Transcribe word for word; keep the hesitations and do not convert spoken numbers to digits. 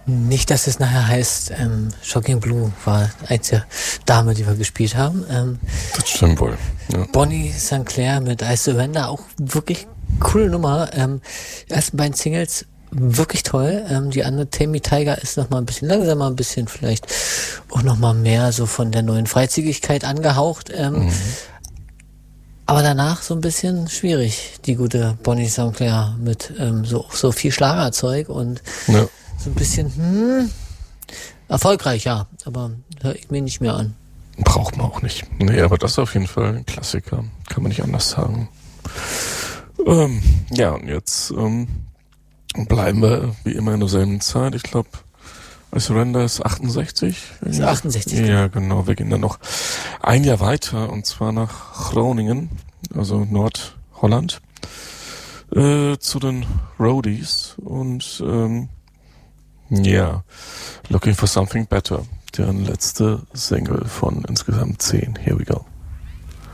Nicht, dass es nachher heißt, ähm, Shocking Blue war einzige Dame, die wir gespielt haben. Ähm, das stimmt wohl. Ja. Bonnie Sinclair mit I Surrender, auch wirklich coole Nummer. Ähm, die ersten beiden Singles wirklich toll. Ähm, die andere Tammy Tiger ist noch mal ein bisschen langsamer, ein bisschen vielleicht auch noch mal mehr so von der neuen Freizügigkeit angehaucht. Ähm, mhm. Aber danach so ein bisschen schwierig, die gute Bonnie Sinclair mit ähm, so so viel Schlagerzeug und ja. so ein bisschen hm, erfolgreich, ja, aber höre ich mir nicht mehr an. Braucht man auch nicht. Nee, aber das ist auf jeden Fall ein Klassiker. Kann man nicht anders sagen. Ähm, ja, und jetzt ähm, bleiben wir wie immer in derselben Zeit. Ich glaube, I Surrender ist achtundsechzig. Ist achtundsechzig. Ja, genau. Wir gehen dann noch ein Jahr weiter, und zwar nach Groningen, also Nordholland, äh, zu den Roadies. Und ähm, ja, Looking for Something Better, deren letzte Single von insgesamt zehn. Here we go.